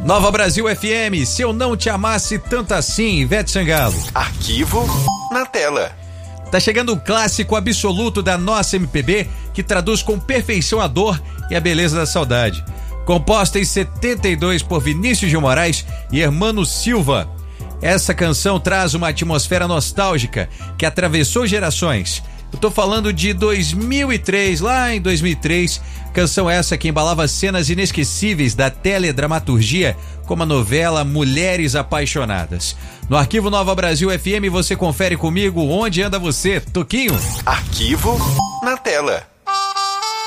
Nova Brasil FM, se eu não te amasse tanto assim, Ivete Sangalo. Arquivo na tela. Tá chegando o clássico absoluto da nossa MPB, que traduz com perfeição a dor e a beleza da saudade. Composta em 72 por Vinícius de Moraes e Hermano Silva. Essa canção traz uma atmosfera nostálgica que atravessou gerações. Eu tô falando de 2003, lá em 2003, canção essa que embalava cenas inesquecíveis da teledramaturgia, como a novela Mulheres Apaixonadas. No Arquivo Nova Brasil FM você confere comigo Onde Anda Você, Toquinho. Arquivo na tela.